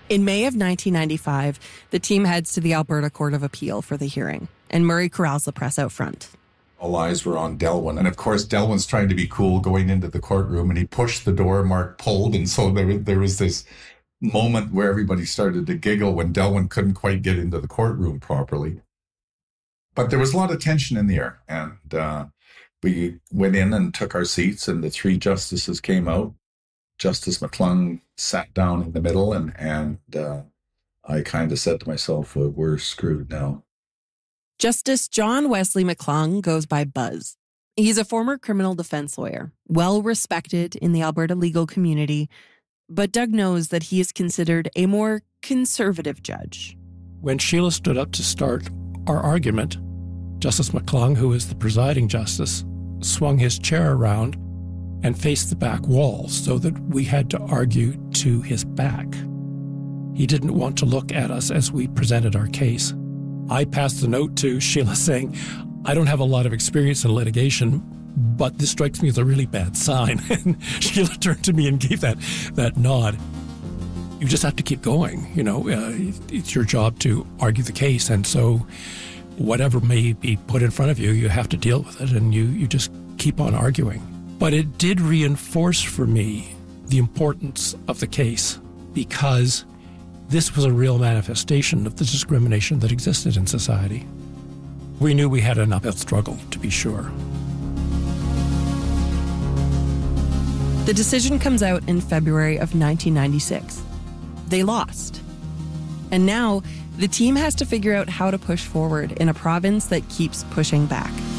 In May of 1995, the team heads to the Alberta Court of Appeal for the hearing, and Murray corrals the press out front. All eyes were on Delwyn. And of course, Delwyn's trying to be cool going into the courtroom, and he pushed the door, Mark pulled. And so there was this moment where everybody started to giggle when Delwyn couldn't quite get into the courtroom properly. But there was a lot of tension in the air. And we went in and took our seats, and the three justices came out. Justice McClung sat down in the middle, and I kind of said to myself, well, we're screwed now. Justice John Wesley McClung goes by Buzz. He's a former criminal defense lawyer, well respected in the Alberta legal community, but Doug knows that he is considered a more conservative judge. When Sheila stood up to start our argument, Justice McClung, who is the presiding justice, swung his chair around and faced the back wall so that we had to argue to his back. He didn't want to look at us as we presented our case. I passed the note to Sheila saying, I don't have a lot of experience in litigation, but this strikes me as a really bad sign. And Sheila turned to me and gave that nod. You just have to keep going. It's your job to argue the case. And so whatever may be put in front of you, you have to deal with it, and you just keep on arguing. But it did reinforce for me the importance of the case, because this was a real manifestation of the discrimination that existed in society. We knew we had an uphill struggle, to be sure. The decision comes out in February of 1996. They lost. And now the team has to figure out how to push forward in a province that keeps pushing back.